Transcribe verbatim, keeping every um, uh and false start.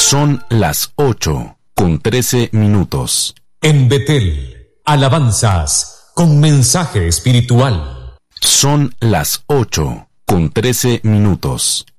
Son las ocho con trece minutos. En Betel, alabanzas con mensaje espiritual. Son las ocho con trece minutos.